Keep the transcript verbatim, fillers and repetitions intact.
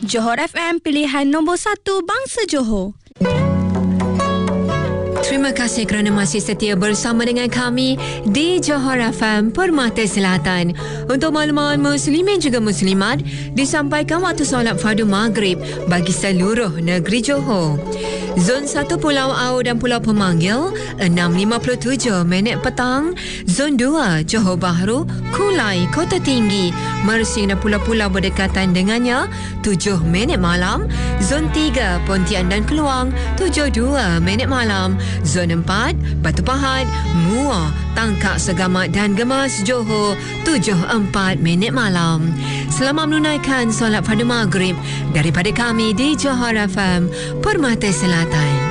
Johor F M, pilihan nombor satu bangsa Johor. Terima kasih kerana masih setia bersama dengan kami di Johor F M Permata Selatan. Untuk makluman muslimin juga muslimat, disampaikan waktu solat fardu maghrib bagi seluruh negeri Johor. Zon satu Pulau Au dan Pulau Pemanggil enam lima puluh tujuh minit petang. Zon dua Johor Bahru, Kulai, Kota Tinggi, Mersing dan pulau-pulau berdekatan dengannya tujuh minit malam. Zon tiga Pontian dan Keluang tujuh puluh dua minit malam. Zon empat Batu Pahat, Muar, Tangkak, Segamat dan Gemas Johor tujuh puluh empat minit malam. Selamat menunaikan solat fardu maghrib daripada kami di Johor F M Permata Selatan.